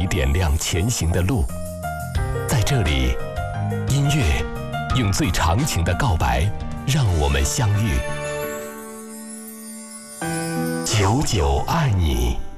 点亮前行的路。在这里，音乐用最长情的告白让我们相遇。久久爱你。